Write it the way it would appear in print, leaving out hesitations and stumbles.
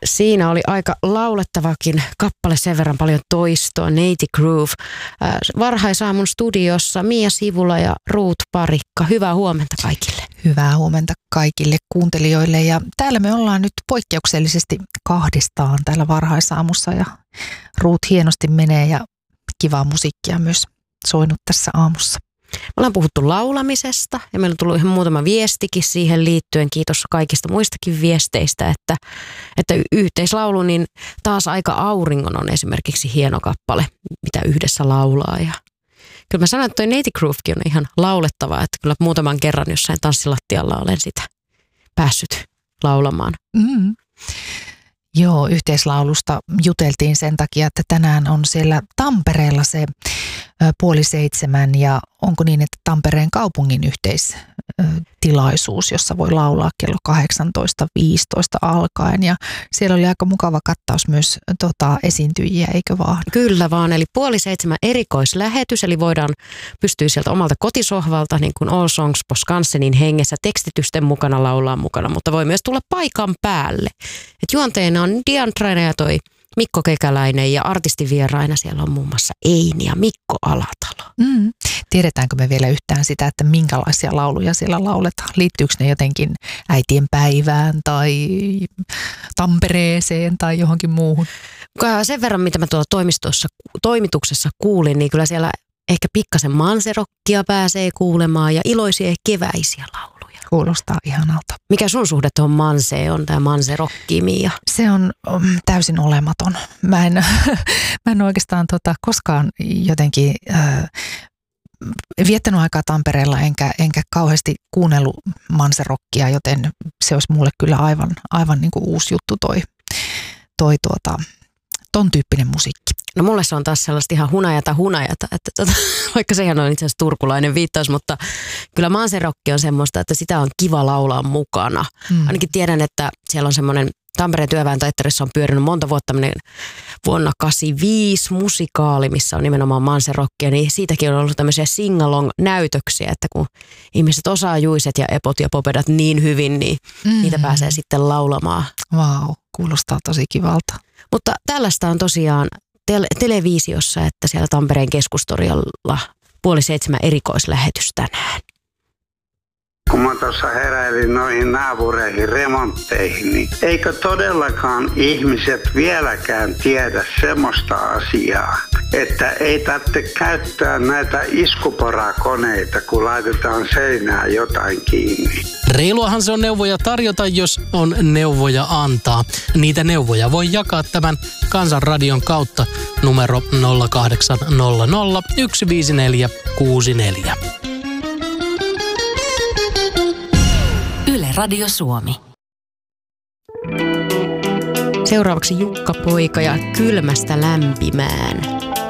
Siinä oli aika laulettavakin kappale, sen verran paljon toistoa, Native Groove. Varhaisaamun studiossa Mia Sivula ja Ruut Parikka. Hyvää huomenta kaikille. Hyvää huomenta kaikille kuuntelijoille. Ja täällä me ollaan nyt poikkeuksellisesti kahdestaan täällä Varhaisaamussa. Ja Ruut hienosti menee ja kivaa musiikkia myös soinut tässä aamussa. Me ollaan puhuttu laulamisesta ja meillä on tullut ihan muutama viestikin siihen liittyen. Kiitos kaikista muistakin viesteistä, että yhteislaulu, niin taas aika auringon on esimerkiksi hieno kappale, mitä yhdessä laulaa. Ja kyllä mä sanon, että toi Native Groovekin on ihan laulettavaa, että kyllä muutaman kerran jossain tanssilattialla olen sitä päässyt laulamaan. Mm. Joo, yhteislaulusta juteltiin sen takia, että tänään on siellä Tampereella se 6:30 ja onko niin, että Tampereen kaupungin yhteistilaisuus, jossa voi laulaa kello 18.15 alkaen ja siellä oli aika mukava kattaus myös esiintyjiä, eikö vaan? Kyllä vaan, eli 6:30 erikoislähetys, eli pystyy sieltä omalta kotisohvalta niin kuin All Songs på Skansenin hengessä tekstitysten mukana laulaa mukana, mutta voi myös tulla paikan päälle. Et juonteena on Diantraina ja toi Mikko Kekäläinen ja artistivieraina siellä on muun muassa Eini ja Mikko Alatalo. Tiedetäänkö me vielä yhtään sitä, että minkälaisia lauluja siellä lauletaan? Liittyykö ne jotenkin äitien päivään tai Tampereeseen tai johonkin muuhun? Sen verran, mitä mä tuolla toimituksessa kuulin, niin kyllä siellä ehkä pikkasen manserokkia pääsee kuulemaan ja iloisia keväisiä lauluja. Kuulostaa ihanalta. Mikä sun suhde tuohon manseen on, tämä manserokki, Mia? Se on täysin olematon. Mä en oikeastaan koskaan jotenkin viettänyt aikaa Tampereella enkä kauheasti kuunnellut manserokkia, joten se olisi mulle kyllä aivan niin kuin uusi juttu ton tyyppinen musiikki. No mulle se on taas sellaista ihan hunajata, että vaikka sehän on itse asiassa turkulainen viittaus, mutta kyllä manserokki on semmoista, että sitä on kiva laulaa mukana. Ainakin tiedän, että siellä on semmoinen Tampereen työväenteatterissa on pyörinyt monta vuotta vuonna 1985 musikaali, missä on nimenomaan manserokkia, niin siitäkin on ollut tämmöisiä sing-along-näytöksiä, että kun ihmiset osaa juiset ja epot ja popedat niin hyvin, niin niitä pääsee sitten laulamaan. Vau, kuulostaa tosi kivalta. Mutta tällaista on tosiaan televisiossa, että siellä Tampereen keskustorilla 6:30 erikoislähetys tänään. Kun mä tuossa heräilin noihin naapureihin remontteihin, niin eikö todellakaan ihmiset vieläkään tiedä semmoista asiaa, että ei tarvitse käyttää näitä iskuporakoneita, kun laitetaan seinään jotain kiinni. Reiluahan se on neuvoja tarjota, jos on neuvoja antaa. Niitä neuvoja voi jakaa tämän Kansanradion kautta numero 0800 15464. Yle Radio Suomi. Seuraavaksi Jukka Poika ja Kylmästä lämpimään.